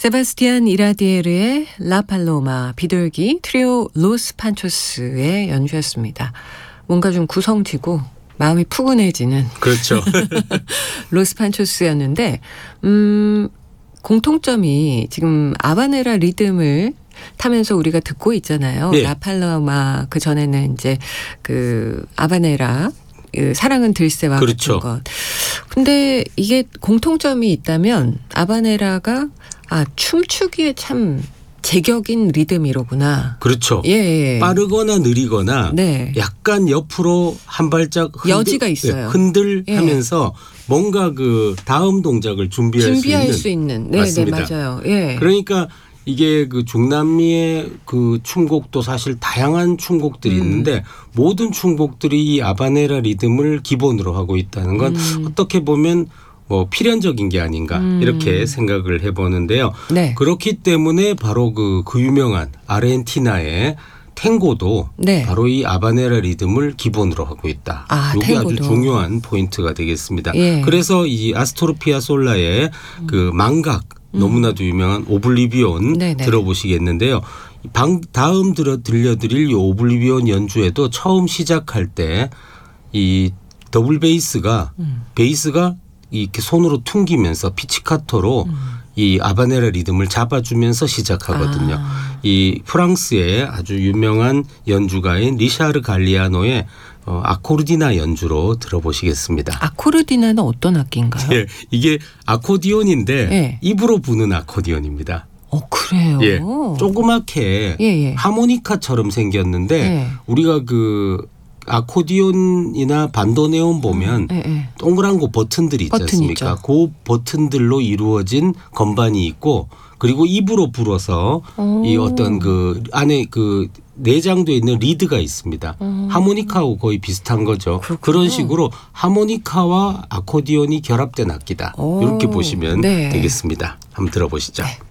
세바스티안 이라디에르의 라팔로마 비둘기 트리오 로스 판초스의 연주였습니다. 뭔가 좀 구성지고 마음이 푸근해지는 그렇죠. 로스 판초스였는데 공통점이 지금 아바네라 리듬을 타면서 우리가 듣고 있잖아요. 네. 라팔로마 그 전에는 이제 그 아바네라 사랑은 들새와 그렇죠. 같은 것. 근데 이게 공통점이 있다면 아바네라가 춤추기에 참 제격인 리듬이로구나. 그렇죠. 예. 빠르거나 느리거나 네. 약간 옆으로 한 발짝 여지가 있어요. 흔들하면서 뭔가 그 다음 동작을 준비할 수 있는. 네, 맞습니다. 네, 맞아요. 예. 그러니까 이게 그 중남미의 그 춤곡도 사실 다양한 춤곡들이 있는데 모든 춤곡들이 이 아바네라 리듬을 기본으로 하고 있다는 건 어떻게 보면 뭐 필연적인 게 아닌가 이렇게 생각을 해보는데요. 네. 그렇기 때문에 바로 그 유명한 아르헨티나의 탱고도 네. 바로 이 아바네라 리듬을 기본으로 하고 있다. 이게 탱고도. 아주 중요한 포인트가 되겠습니다. 예. 그래서 이 아스토르 피아솔라의 그 망각 너무나도 유명한 오블리비온 네네. 들어보시겠는데요. 다음 들려드릴 이 오블리비온 연주에도 처음 시작할 때 이 더블 베이스가 이렇게 손으로 퉁기면서 피치카토로 이 아바네라 리듬을 잡아주면서 시작하거든요. 이 프랑스의 아주 유명한 연주가인 리샤르 갈리아노의 아코르디나 연주로 들어보시겠습니다. 아코르디나는 어떤 악기인가요? 예, 이게 아코디온인데 예. 입으로 부는 아코디온입니다. 그래요? 예, 조그맣게 예. 하모니카처럼 생겼는데 예. 우리가 그 아코디온이나 반도네온 보면 예. 동그란 거 버튼들이 있지 않습니까? 그 버튼들로 이루어진 건반이 있고 그리고 입으로 불어서 이 어떤 그 안에 그 내장되어 있는 리드가 있습니다. 하모니카하고 거의 비슷한 거죠. 그렇구나. 그런 식으로 하모니카와 아코디온이 결합된 악기다. 이렇게 보시면 네. 되겠습니다. 한번 들어보시죠. 네.